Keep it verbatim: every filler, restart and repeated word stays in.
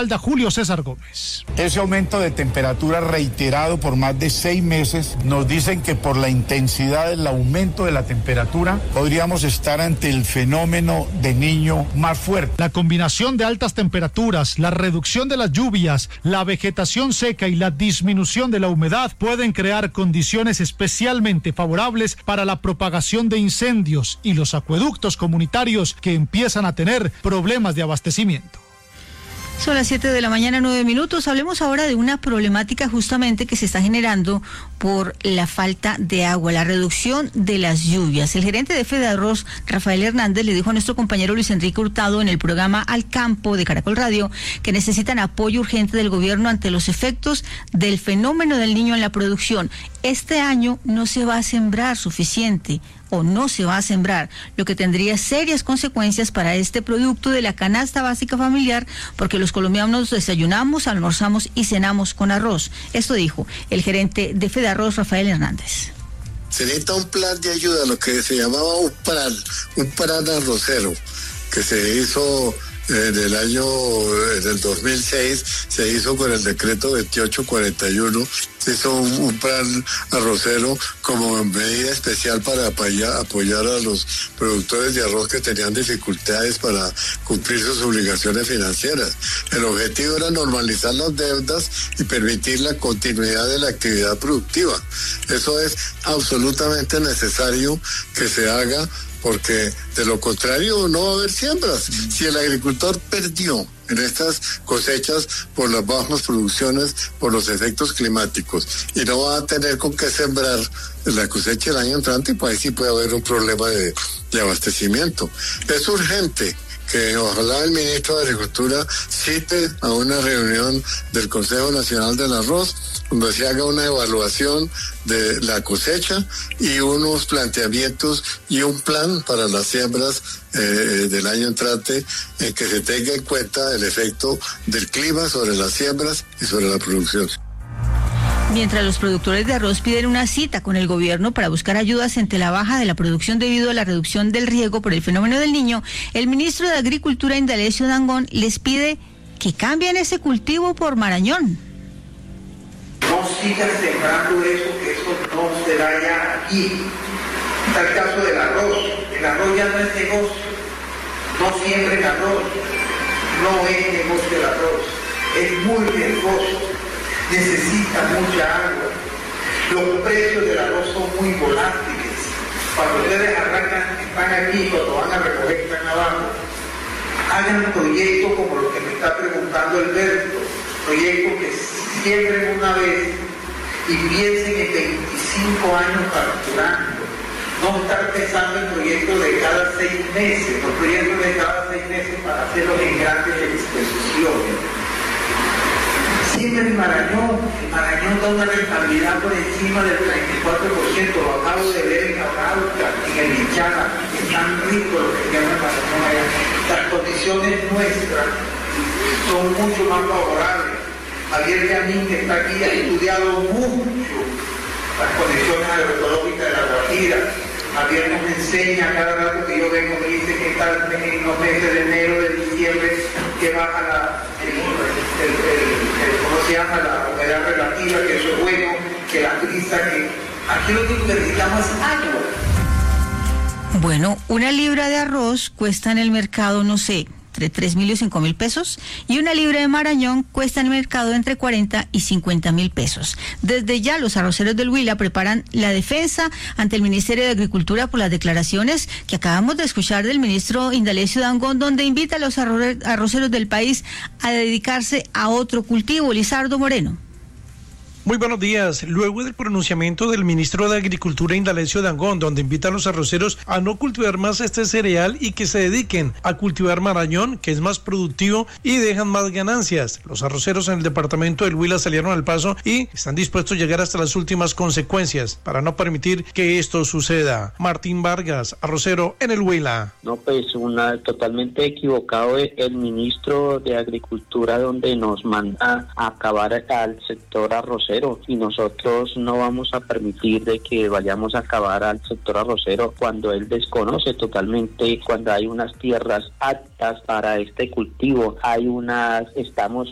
Risaralda, Julio César Gómez. Ese aumento de temperatura reiterado por más de seis meses nos dicen que por la intensidad del aumento de la temperatura podríamos estar ante el fenómeno de Niño más fuerte. La combinación de altas temperaturas, la reducción de las lluvias, la vegetación seca y la disminución de la humedad pueden crear condiciones especialmente favorables para la propagación de incendios y los acueductos comunitarios que empiezan a tener problemas de abastecimiento. Son las siete de la mañana, nueve minutos. Hablemos ahora de una problemática justamente que se está generando por la falta de agua, la reducción de las lluvias. El gerente de Fedarroz, Rafael Hernández, le dijo a nuestro compañero Luis Enrique Hurtado en el programa Al Campo de Caracol Radio que necesitan apoyo urgente del gobierno ante los efectos del fenómeno del Niño en la producción. Este año no se va a sembrar suficiente o no se va a sembrar, lo que tendría serias consecuencias para este producto de la canasta básica familiar, porque los colombianos desayunamos, almorzamos y cenamos con arroz. Esto dijo el gerente de Fedarroz, Rafael Hernández. Se necesita un plan de ayuda, lo que se llamaba un plan, un plan arrocero, que se hizo en el año, en el dos mil seis, se hizo con el decreto veintiocho cuarenta y uno, se hizo un, un plan arrocero como medida especial para apoyar, apoyar a los productores de arroz que tenían dificultades para cumplir sus obligaciones financieras. El objetivo era normalizar las deudas y permitir la continuidad de la actividad productiva. Eso es absolutamente necesario que se haga, porque de lo contrario no va a haber siembras. Si el agricultor perdió en estas cosechas por las bajas producciones, por los efectos climáticos, y no va a tener con qué sembrar la cosecha el año entrante, pues ahí sí puede haber un problema de, de abastecimiento. Es urgente que ojalá el ministro de Agricultura cite a una reunión del Consejo Nacional del Arroz, donde se haga una evaluación de la cosecha y unos planteamientos y un plan para las siembras eh, del año entrante, en que se tenga en cuenta el efecto del clima sobre las siembras y sobre la producción. Mientras los productores de arroz piden una cita con el gobierno para buscar ayudas ante la baja de la producción debido a la reducción del riego por el fenómeno del Niño, el ministro de Agricultura, Indalecio Dangond, les pide que cambien ese cultivo por marañón. No sigan sembrando eso, que eso no se vaya aquí. Está el caso del arroz. El arroz ya no es negocio. No siembren arroz. No es negocio el arroz. Es muy riesgoso. Necesita mucha agua. Los precios del arroz son muy volátiles. Cuando ustedes arrancan, están aquí, cuando van a recoger, están abajo. Hagan proyectos como los que me está preguntando Alberto. Proyectos que siembren una vez y piensen en veinticinco años facturando. No estar pensando en proyectos de cada seis meses, los proyectos de cada seis meses para hacerlos en grandes exposiciones. Siempre el Marañón, el Marañón da una rentabilidad por encima del treinta y cuatro por ciento, lo acabo de ver en Arauca, en el Hinchada, es tan rico lo que llama el Marañón allá. Las condiciones nuestras son mucho más favorables. Javier Yanín, que está aquí, ha estudiado mucho las condiciones agroecológicas de la Guajira. Javier nos enseña cada rato que yo vengo, me dice que está en los meses de enero, de diciembre, que baja la, el, el, el, el, ¿cómo se llama? La humedad relativa, que eso es bueno, que la brisa, que aquí lo único que necesitamos es agua. Bueno, una libra de arroz cuesta en el mercado, no sé, entre tres mil y cinco mil pesos, y una libra de marañón cuesta en el mercado entre cuarenta y cincuenta mil pesos. Desde ya los arroceros del Huila preparan la defensa ante el Ministerio de Agricultura por las declaraciones que acabamos de escuchar del ministro Indalecio Dangond, donde invita a los arro- arroceros del país a dedicarse a otro cultivo. Lizardo Moreno. Muy buenos días. Luego del pronunciamiento del ministro de Agricultura, Indalecio Dangond, donde invita a los arroceros a no cultivar más este cereal y que se dediquen a cultivar marañón, que es más productivo y dejan más ganancias. Los arroceros en el departamento del Huila salieron al paso y están dispuestos a llegar hasta las últimas consecuencias para no permitir que esto suceda. Martín Vargas, arrocero en el Huila. No, pues una totalmente equivocado el ministro de Agricultura, donde nos manda a acabar al sector arrocero, y nosotros no vamos a permitir de que vayamos a acabar al sector arrocero cuando él desconoce totalmente cuando hay unas tierras aptas para este cultivo, hay unas, estamos